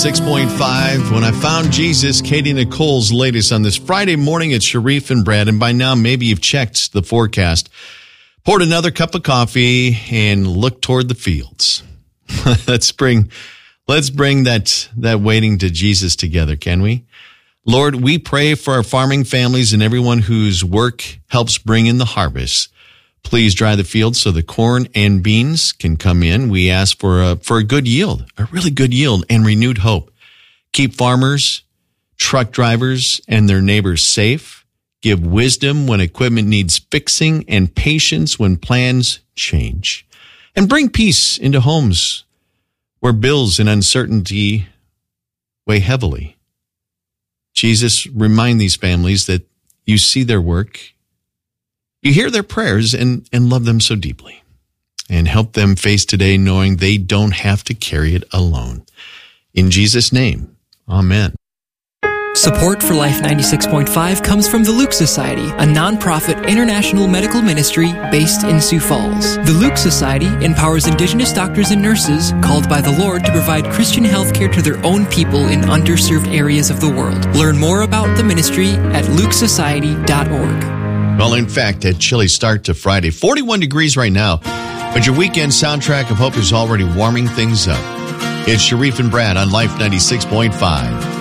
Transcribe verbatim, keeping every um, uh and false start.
ninety-six point five. When I found Jesus, Katie Nicole's latest on this Friday morning. It's Sharif and Brad, and by now maybe you've checked the forecast, poured another cup of coffee, and looked toward the fields. let's bring, let's bring that that waiting to Jesus together, can we? Lord, we pray for our farming families and everyone whose work helps bring in the harvest. Please dry the fields so the corn and beans can come in. We ask for a, for a good yield, a really good yield and renewed hope. Keep farmers, truck drivers, and their neighbors safe. Give wisdom when equipment needs fixing and patience when plans change. And bring peace into homes where bills and uncertainty weigh heavily. Jesus, remind these families that you see their work, you hear their prayers, and, and love them so deeply. And help them face today knowing they don't have to carry it alone. In Jesus' name, amen. Support for Life ninety-six point five comes from the Luke Society, a nonprofit international medical ministry based in Sioux Falls. The Luke Society empowers Indigenous doctors and nurses called by the Lord to provide Christian health care to their own people in underserved areas of the world. Learn more about the ministry at luke society dot org. Well, in fact, a chilly start to Friday. forty-one degrees right now, but your weekend soundtrack of hope is already warming things up. It's Sharif and Brad on Life ninety-six point five.